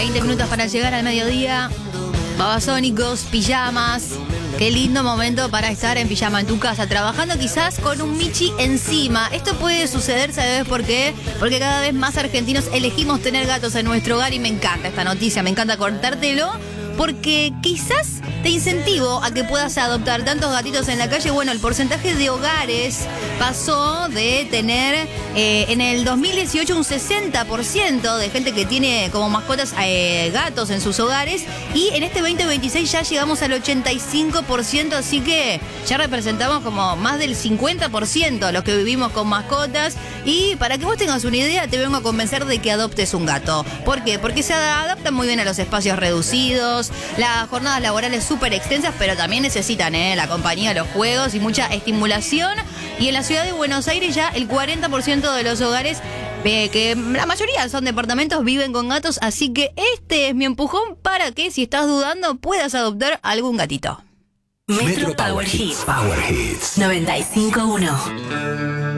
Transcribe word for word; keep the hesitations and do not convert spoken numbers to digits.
veinte minutos para llegar al mediodía. Babasónicos, pijamas. Qué lindo momento para estar en pijama en tu casa, trabajando quizás con un Michi encima. Esto puede suceder, ¿sabes por qué? Porque cada vez más argentinos elegimos tener gatos en nuestro hogar y me encanta esta noticia, me encanta contártelo. Porque quizás te incentivo a que puedas adoptar tantos gatitos en la calle. Bueno, el porcentaje de hogares pasó de tener eh, en el dos mil dieciocho un sesenta por ciento de gente que tiene como mascotas eh, gatos en sus hogares. Y en este veinte veintiséis ya llegamos al ochenta y cinco por ciento. Así que ya representamos como más del cincuenta por ciento los que vivimos con mascotas. Y para que vos tengas una idea, te vengo a convencer de que adoptes un gato. ¿Por qué? Porque se adaptan muy bien a los espacios reducidos. Las jornadas laborales súper extensas, pero también necesitan ¿eh? la compañía, los juegos y mucha estimulación. Y en la ciudad de Buenos Aires ya el cuarenta por ciento de los hogares, eh, que la mayoría son departamentos, viven con gatos. Así que este es mi empujón para que, si estás dudando, puedas adoptar algún gatito. Metro Power Hits. Power Hits. noventa y cinco punto uno.